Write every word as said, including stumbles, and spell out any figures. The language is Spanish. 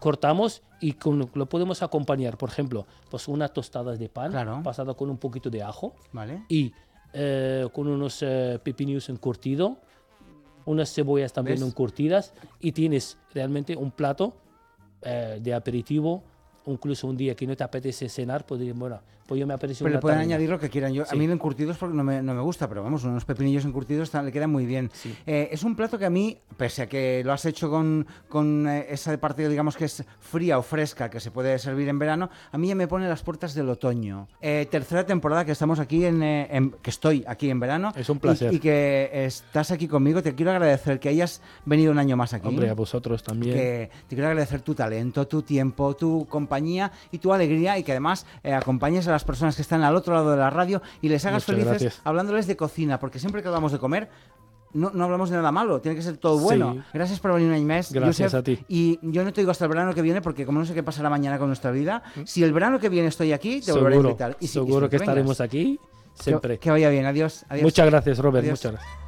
cortamos y con, lo podemos acompañar, por ejemplo, pues unas tostadas de pan Claro. pasado con un poquito de ajo Vale. y eh, con unos eh, pepinillos encurtidos, unas cebollas también ¿Ves? encurtidas y tienes realmente un plato eh, de aperitivo. Incluso un día que no te apetece cenar, pues bueno, pues yo me apetece Pero una le pueden tarrina. añadir lo que quieran. Yo, Sí. A mí el encurtido es porque no me, no me gusta, pero vamos, unos pepinillos encurtidos le quedan muy bien. Sí. Eh, es un plato que a mí, pese a que lo has hecho con, con eh, esa parte, digamos, que es fría o fresca, que se puede servir en verano, a mí ya me pone las puertas del otoño. Eh, tercera temporada que estamos aquí, en, eh, en- que estoy aquí en verano. Es un placer. Y, y que estás aquí conmigo. Te quiero agradecer que hayas venido un año más aquí. Hombre, a vosotros también. Que te quiero agradecer tu talento, tu tiempo, tu compañía y tu alegría, y que además eh, acompañes a las personas que están al otro lado de la radio y les hagas Muchas felices gracias. hablándoles de cocina, porque siempre que hablamos de comer no, no hablamos de nada malo, tiene que ser todo bueno. Sí. Gracias por venir un año más, Gracias Josep, a ti. y yo no te digo hasta el verano que viene, porque como no sé qué pasará mañana con nuestra vida, si el verano que viene estoy aquí, te volveré a Seguro, invitar. Y si- y seguro si que vengas. estaremos aquí Que- siempre. Que, vaya bien, adiós. adiós. Muchas gracias, Robert. Adiós. Muchas gracias.